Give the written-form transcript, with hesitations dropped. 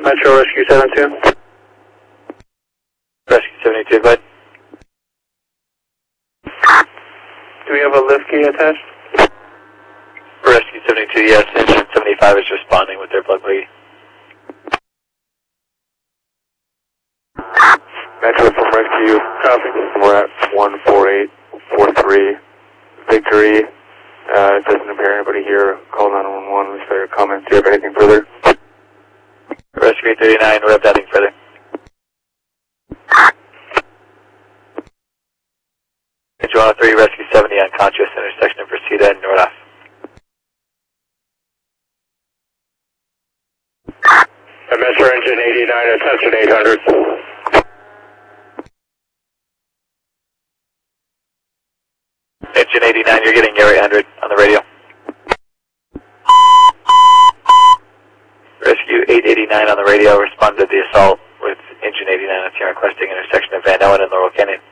Metro Rescue 72. Rescue 72, go ahead. Do we have a lift key attached? Rescue 72, yes. Engine 75 is responding with their plug lead. Metro from Rescue. Copy. We're at 14843 Victory. It doesn't appear anybody here. Call 911 with their comments. Do you have anything further? Rescue 39, we have nothing further. Engine 103, Rescue 70, unconscious, intersection of Reseda and Nordoff. Metro Engine 89, attention 800. Engine 89, you're getting Air 800 on the radio. Rescue 889 on the radio, respond to the assault with Engine 89 if you're requesting intersection of Van Owen and Laurel Canyon.